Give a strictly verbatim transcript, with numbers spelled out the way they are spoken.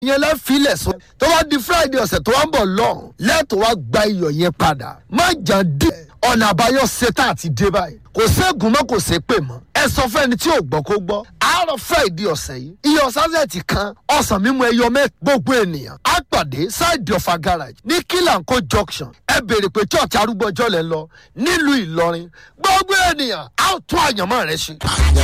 yẹn lẹ́ filẹ̀ sọ tó bá di Friday ọ̀sẹ̀ tó wá ń bọ̀ lọ́hùn lẹ́tọ̀ wá gba iyọ̀ yẹn padà má jà dé ọ̀nà àbáyọ ṣetán àti dé báyìí kò ségun mọ́ kò sé pè mọ́ ẹ sọ fẹ́ni tí ò gbọ́ kó gbọ́ àárọ̀ Friday ọ̀sẹ̀ yìí iyọ̀ sásẹ̀tì kan ọ̀sán mímu ẹyọ mẹ́ gbogbo ènìyàn á pàdé sáìdì ọ̀fà garage ní Kílàńkó junction ẹ béèrè pé church arúgbó ọjọ́ lẹ́ lọ nílùú Ìlọrin gbogbo ènìyàn á tún àyànmọ́ rẹ ṣe.